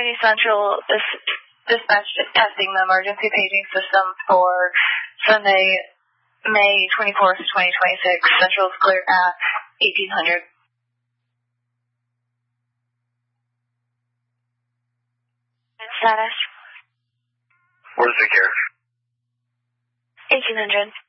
Trinity Central dispatch is testing the emergency paging system for Sunday, May 24th, 2026. Central is clear at 1800. Status. Where's the care? 1800.